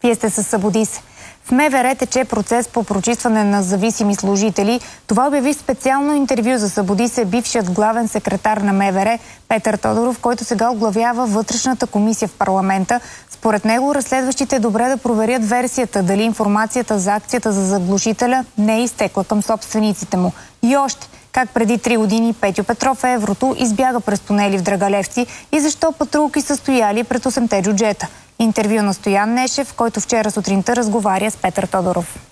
Вие сте със Събуди се. В МВР тече процес по прочистване на зависими служители. Това обяви в специално интервю за Събуди се бившият главен секретар на МВР Петър Тодоров, който сега оглавява вътрешната комисия в парламента. Според него разследващите е добре да проверят версията дали информацията за акцията за заглушителя не е изтекла към собствениците му. И още, как преди 3 години Петьо Петров в Еврото избяга през тунели в Драгалевци и защо патрулки са стояли пред 8-те джуджета. Интервю на Стоян Нешев, който вчера сутринта разговаря с Петър Тодоров.